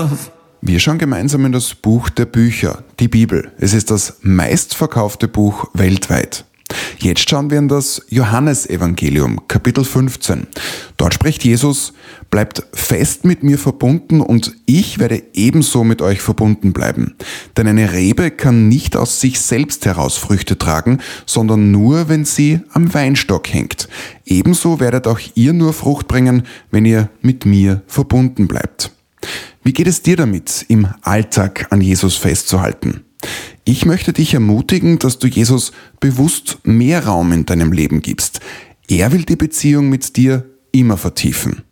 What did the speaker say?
love. Wir schauen gemeinsam in das Buch der Bücher, die Bibel. Es ist das meistverkaufte Buch weltweit. Jetzt schauen wir in das Johannesevangelium, Kapitel 15. Dort spricht Jesus: Bleibt fest mit mir verbunden und ich werde ebenso mit euch verbunden bleiben. Denn eine Rebe kann nicht aus sich selbst heraus Früchte tragen, sondern nur, wenn sie am Weinstock hängt. Ebenso werdet auch ihr nur Frucht bringen, wenn ihr mit mir verbunden bleibt. Wie geht es dir damit, im Alltag an Jesus festzuhalten? Ich möchte dich ermutigen, dass du Jesus bewusst mehr Raum in deinem Leben gibst. Er will die Beziehung mit dir immer vertiefen.